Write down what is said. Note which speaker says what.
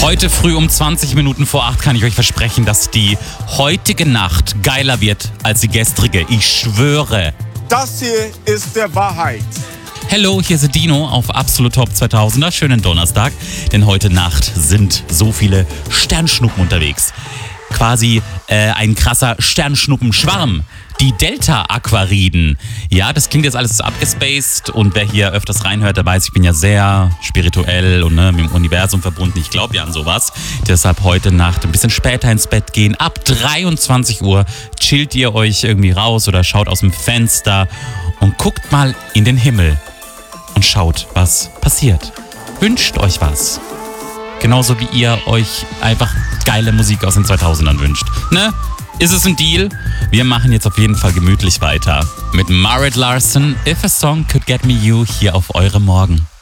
Speaker 1: Heute früh um 20 Minuten vor 8 kann ich euch versprechen, dass die heutige Nacht geiler wird als die gestrige. Ich schwöre.
Speaker 2: Das hier ist der Wahrheit.
Speaker 1: Hallo, hier ist Dino auf Absolut Top 2000er. Schönen Donnerstag, denn heute Nacht sind so viele Sternschnuppen unterwegs. Quasi ein krasser Sternschnuppenschwarm. Die Delta-Aquariden. Ja, das klingt jetzt alles abgespaced und wer hier öfters reinhört, der weiß, ich bin ja sehr spirituell und mit dem Universum verbunden. Ich glaube ja an sowas. Deshalb heute Nacht ein bisschen später ins Bett gehen. Ab 23 Uhr chillt ihr euch irgendwie raus oder schaut aus dem Fenster und guckt mal in den Himmel und schaut, was passiert. Wünscht euch was. Genauso wie ihr euch einfach geile Musik aus den 2000ern wünscht. Ne? Ist es ein Deal? Wir machen jetzt auf jeden Fall gemütlich weiter. Mit Marit Larson, If a Song Could Get Me You, hier auf Eure Morgen.